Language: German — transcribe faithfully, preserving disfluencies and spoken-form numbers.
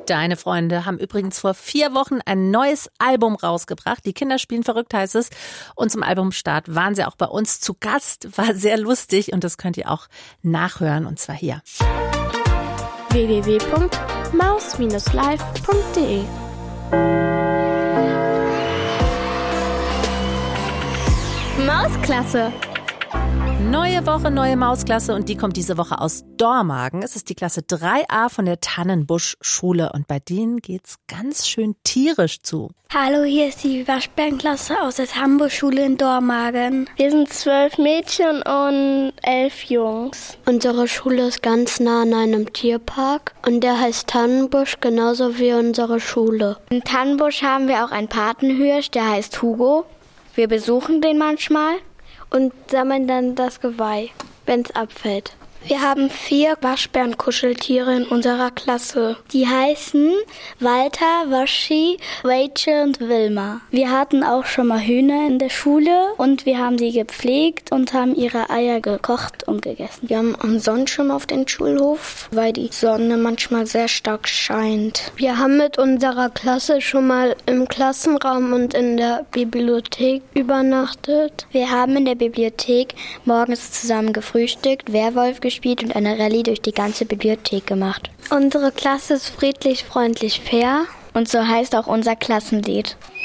Deine Freunde haben übrigens vor vier Wochen ein neues Album rausgebracht. Die Kinder spielen verrückt, heißt es. Und zum Albumstart waren sie auch bei uns zu Gast. War sehr lustig und das könnt ihr auch nachhören und zwar hier. w w w punkt maus Bindestrich live punkt de Mausklasse. Neue Woche, neue Mausklasse und die kommt diese Woche aus Dormagen. Es ist die Klasse drei a von der Tannenbusch-Schule und bei denen geht's ganz schön tierisch zu. Hallo, hier ist die Waschbärenklasse aus der Tannenbusch-Schule in Dormagen. Wir sind zwölf Mädchen und elf Jungs. Unsere Schule ist ganz nah an einem Tierpark und der heißt Tannenbusch, genauso wie unsere Schule. In Tannenbusch haben wir auch einen Patenhirsch, der heißt Hugo. Wir besuchen den manchmal und sammeln dann das Geweih, wenn es abfällt. Wir haben vier Waschbärenkuscheltiere in unserer Klasse. Die heißen Walter, Waschi, Rachel und Wilma. Wir hatten auch schon mal Hühner in der Schule und wir haben sie gepflegt und haben ihre Eier gekocht und gegessen. Wir haben einen Sonnenschirm auf den Schulhof, weil die Sonne manchmal sehr stark scheint. Wir haben mit unserer Klasse schon mal im Klassenraum und in der Bibliothek übernachtet. Wir haben in der Bibliothek morgens zusammen gefrühstückt, Werwolf gespielt und eine Rallye durch die ganze Bibliothek gemacht. Unsere Klasse ist friedlich, freundlich, fair. Und so heißt auch unser Klassenlied.